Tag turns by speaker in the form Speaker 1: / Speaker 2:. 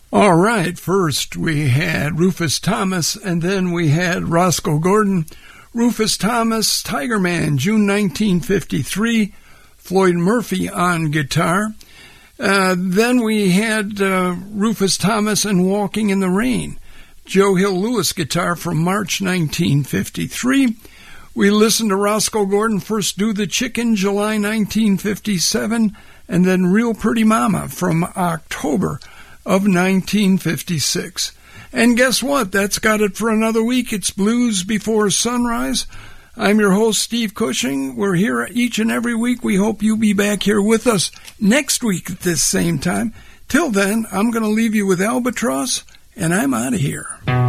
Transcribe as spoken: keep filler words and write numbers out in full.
Speaker 1: All right, first we had Rufus Thomas, and then we had Roscoe Gordon. Rufus Thomas, Tiger Man, June nineteen fifty-three. Floyd Murphy on guitar. Uh, then we had uh, Rufus Thomas and Walking in the Rain. Joe Hill Lewis guitar from March nineteen fifty-three. We listened to Roscoe Gordon first do the Chicken, July nineteen fifty-seven, and then Real Pretty Mama from October of nineteen fifty-six. And guess what? That's got it for another week. It's Blues Before Sunrise. I'm your host, Steve Cushing. We're here each and every week. We hope you'll be back here with us next week at this same time. Till then, I'm going to leave you with Albatross, and I'm out of here.